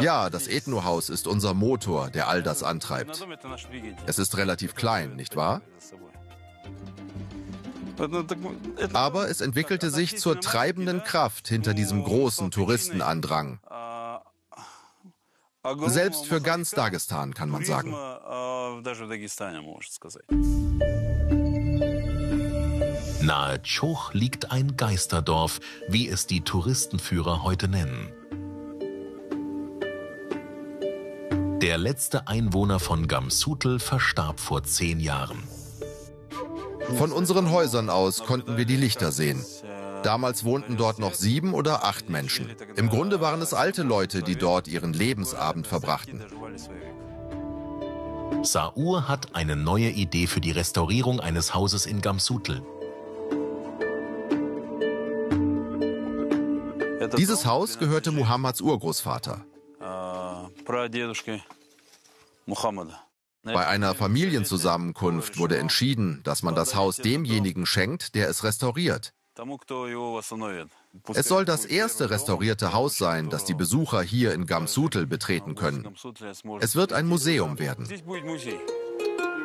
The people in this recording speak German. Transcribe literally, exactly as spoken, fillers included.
Ja, das Ethno-Haus ist unser Motor, der all das antreibt. Es ist relativ klein, nicht wahr? Aber es entwickelte sich zur treibenden Kraft hinter diesem großen Touristenandrang. Selbst für ganz Dagestan, kann man sagen. Nahe Chuch liegt ein Geisterdorf, wie es die Touristenführer heute nennen. Der letzte Einwohner von Gamsutl verstarb vor zehn Jahren. Von unseren Häusern aus konnten wir die Lichter sehen. Damals wohnten dort noch sieben oder acht Menschen. Im Grunde waren es alte Leute, die dort ihren Lebensabend verbrachten. Saur hat eine neue Idee für die Restaurierung eines Hauses in Gamsutl. Dieses Haus gehörte Muhammads Urgroßvater. Bei einer Familienzusammenkunft wurde entschieden, dass man das Haus demjenigen schenkt, der es restauriert. Es soll das erste restaurierte Haus sein, das die Besucher hier in Gamsutl betreten können. Es wird ein Museum werden.